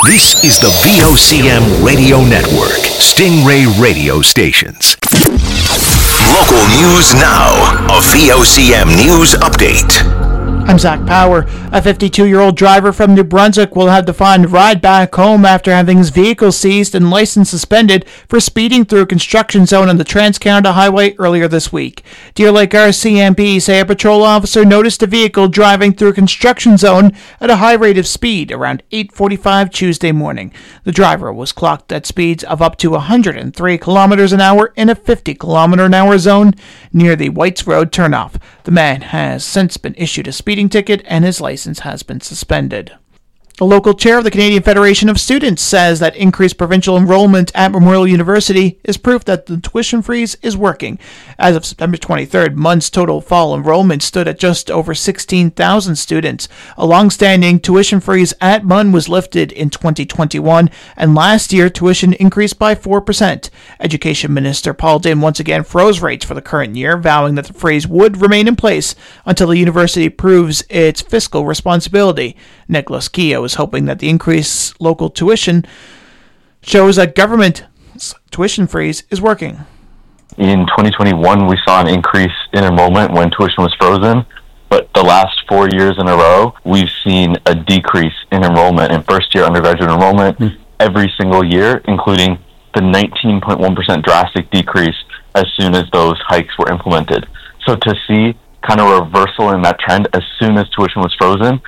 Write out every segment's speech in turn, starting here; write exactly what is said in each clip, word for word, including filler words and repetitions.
This is the V O C M Radio Network, Stingray Radio Stations. Local news now. A V O C M News Update. I'm Zach Power. A fifty-two-year-old driver from New Brunswick will have to find a ride back home after having his vehicle seized and license suspended for speeding through a construction zone on the Trans-Canada Highway earlier this week. Deer Lake R C M P say a patrol officer noticed a vehicle driving through a construction zone at a high rate of speed around eight forty-five Tuesday morning. The driver was clocked at speeds of up to one hundred three kilometers an hour in a fifty kilometer an hour zone near the Whites Road turnoff. The man has since been issued a speeding ticket and his license has been suspended. The local chair of the Canadian Federation of Students says that increased provincial enrollment at Memorial University is proof that the tuition freeze is working. As of September twenty-third, M U N's total fall enrollment stood at just over sixteen thousand students. A long-standing tuition freeze at M U N was lifted in twenty twenty-one, and last year tuition increased by four percent. Education Minister Paul Dinn once again froze rates for the current year, vowing that the freeze would remain in place until the university proves its fiscal responsibility. Nicholas Keogh is hoping that the increased local tuition shows that government's tuition freeze is working. In twenty twenty-one, we saw an increase in enrollment when tuition was frozen, but the last four years in a row, we've seen a decrease in enrollment in first-year undergraduate enrollment mm. every single year, including the nineteen point one percent drastic decrease as soon as those hikes were implemented. So to see kind of a reversal in that trend as soon as tuition was frozen,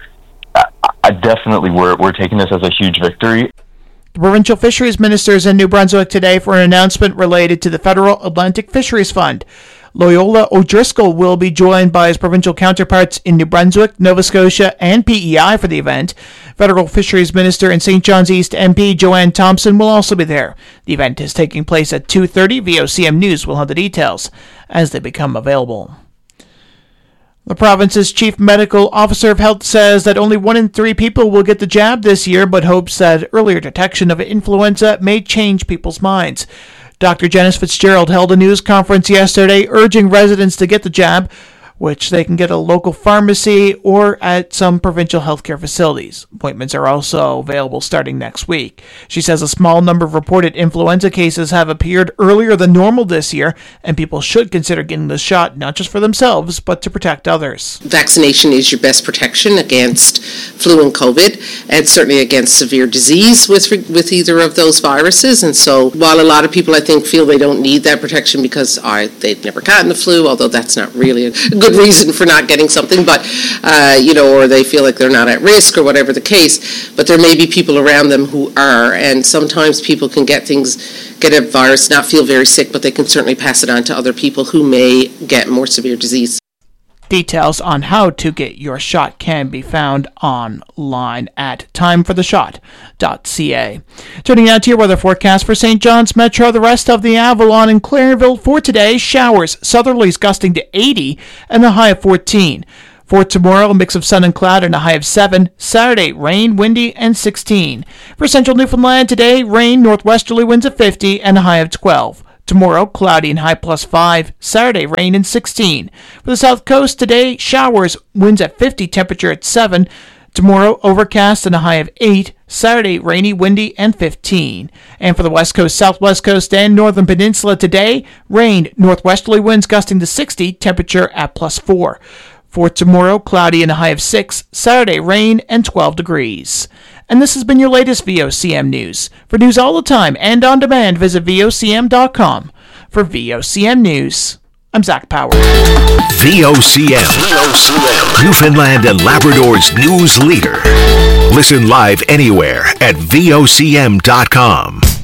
I definitely, we're, we're taking this as a huge victory. The provincial fisheries minister is in New Brunswick today for an announcement related to the Federal Atlantic Fisheries Fund. Loyola O'Driscoll will be joined by his provincial counterparts in New Brunswick, Nova Scotia, and P E I for the event. Federal Fisheries Minister and Saint John's East M P Joanne Thompson will also be there. The event is taking place at two thirty. V O C M News will have the details as they become available. The province's chief medical officer of health says that only one in three people will get the jab this year, but hopes that earlier detection of influenza may change people's minds. Doctor Janice Fitzgerald held a news conference yesterday urging residents to get the jab, which they can get at a local pharmacy or at some provincial healthcare facilities. Appointments are also available starting next week. She says a small number of reported influenza cases have appeared earlier than normal this year, and people should consider getting the shot not just for themselves, but to protect others. Vaccination is your best protection against flu and COVID, and certainly against severe disease with with either of those viruses. And so while a lot of people, I think, feel they don't need that protection because uh, they've never gotten the flu, although that's not really a good reason for not getting something, but uh, you know, or they feel like they're not at risk or whatever the case, but there may be people around them who are, and sometimes people can get things, get a virus, not feel very sick, but they can certainly pass it on to other people who may get more severe disease. Details on how to get your shot can be found online at time for the shot dot c a. Turning now to your weather forecast for Saint John's Metro, the rest of the Avalon and Clarenville for today. Showers, southerlies gusting to eighty and a high of fourteen. For tomorrow, a mix of sun and cloud and a high of seven. Saturday, rain, windy, and sixteen. For central Newfoundland today, rain, northwesterly winds of fifty and a high of twelve. Tomorrow, cloudy and high plus five. Saturday, rain and sixteen. For the south coast today, showers, winds at fifty, temperature at seven. Tomorrow, overcast and a high of eight. Saturday, rainy, windy, and fifteen. And for the west coast, southwest coast, and northern peninsula today, rain, northwesterly winds gusting to sixty, temperature at plus four. For tomorrow, cloudy and a high of six. Saturday, rain and twelve degrees. And this has been your latest V O C M News. For news all the time and on demand, visit V O C M dot com. For V O C M News, I'm Zach Power. V O C M, V O C M, Newfoundland and Labrador's news leader. Listen live anywhere at V O C M dot com.